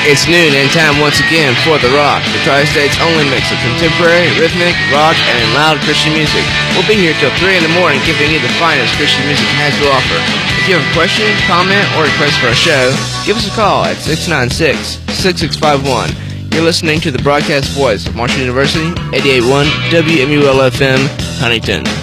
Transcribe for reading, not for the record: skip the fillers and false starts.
It's noon and time once again for The Rock, the Tri-State's only mix of contemporary, rhythmic, rock, and loud Christian music. We'll be here till 3 in the morning giving you the finest Christian music has to offer. If you have a question, comment, or request for our show, give us a call at 696-6651. You're listening to the broadcast voice of Marshall University, 88.1 WMUL-FM, Huntington.